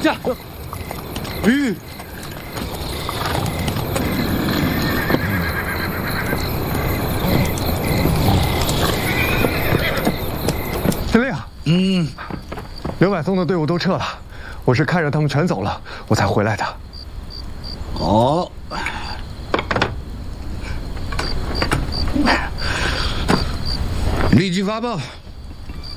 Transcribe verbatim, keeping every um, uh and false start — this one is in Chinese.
驾！ 吁！司令， 嗯， 刘百松的队伍都撤了，我是看着他们全走了，我才回来的。 好。立即发报。